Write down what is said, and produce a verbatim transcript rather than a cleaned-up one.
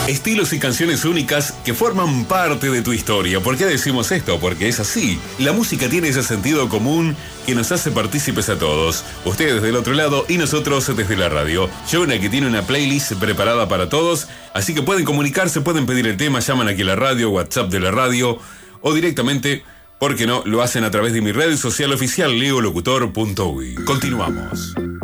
Estilos y canciones únicas que forman parte de tu historia. ¿Por qué decimos esto? Porque es así. La música tiene ese sentido común que nos hace partícipes a todos. Ustedes del otro lado y nosotros desde la radio. Jonah, que tiene una playlist preparada para todos, así que pueden comunicarse, pueden pedir el tema, llaman aquí a la radio, WhatsApp de la radio, o directamente, ¿por qué no?, lo hacen a través de mi red social oficial, leo locutor punto uy. Continuamos.